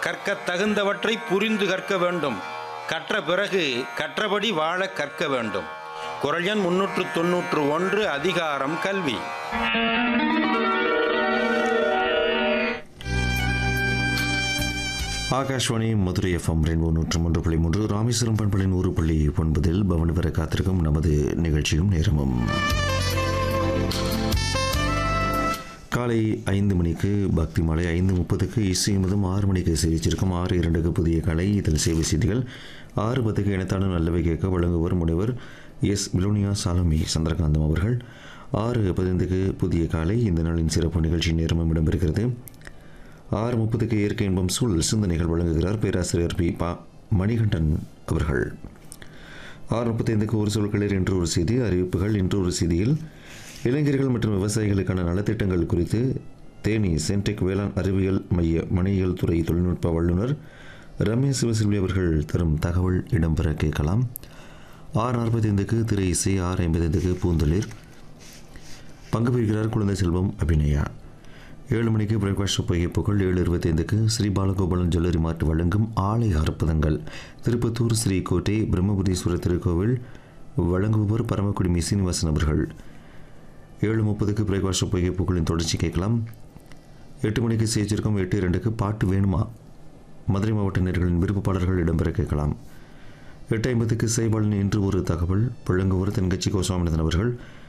கற்கத் தகுந்தவற்றை புரிந்து கற்க வேண்டும். கற்ற பிறகு கற்றபடி வாழ கற்க வேண்டும். குறள் எண் 391, அதிகாரம் கல்வி. ஆகாஷ்வாணி மதுரை FM ரெயின்போ 103.3, ராமேஸ்வரம் பண்பலை 100.9 பவனி வர காத்திருக்கும் நமது நிகழ்ச்சியும் நேரமும். காலை 5 மணிக்கு பக்தி மாலை, 5:30க்கு இசை முதம், 6 மணிக்கு செய்திச்சிருக்கும், 6:02க்கு புதிய கலை, இதில் சேவை செய்திகள், 6:10க்கு இனத்தான நல்லவை கேட்க வழங்குவர் முனைவர் எஸ் மிலோனியா சாலமி சந்திரகாந்தம் அவர்கள். 6:15க்கு புதிய காலை, இந்த நாளின் சிறப்பு நிகழ்ச்சி நேரமும் இடம்பெறுகிறது. 6:30க்கு இயற்கை இன்பம் சூழல் சிந்தனைகள் வழங்குகிறார் பேராசிரியர் பி. மணிகண்டன் அவர்கள். 6:35க்கு ஒரு சொற்களில் இன்று ஒரு செய்தி, அறிவிப்புகள். இன்று ஒரு செய்தியில் இளைஞர்கள் மற்றும் விவசாயிகளுக்கான நலத்திட்டங்கள் குறித்து தேனி சென்டெக் வேளாண் அறிவியல் மைய மணியியல் துறை தொழில்நுட்ப வல்லுநர் ரமேஷ் சிவசெல்வி அவர்கள் தரும் தகவல் இடம்பெற கேட்கலாம். 6:45க்கு திரை இசை, 6:55க்கு பூந்தளிர், பங்கு பெறுகிறார் குழந்தை செல்வம் அபிநயா. 7 மணிக்கு பிரகாஷ் புகைப்புகள். 7:25க்கு ஸ்ரீ பாலகோபாலன் ஜுவல்லரி மார்ட் வழங்கும் ஆலய அற்புதங்கள், திருப்பத்தூர் ஸ்ரீ கோட்டை பிரம்மபுரீஸ்வரர் திருக்கோவில் வழங்குபவர் பரமக்குடி சீனிவாசன் அவர்கள். 7:30க்கு பிரகாஷ் புகைப்புகளின் தொடர்ச்சி கேட்கலாம். 8 மணிக்கு செய்திருக்கும். 8:02க்கு பாட்டு வேணுமா, மதுரை மாவட்ட நேயர்களின் விருப்பப்பாளர்கள் இடம்பெற கேட்கலாம். 8:50க்கு செய்பாலின் இன்று ஒரு தகவல் வழங்குவர் தென்கட்சி கோசாமிநாதன் அவர்கள்.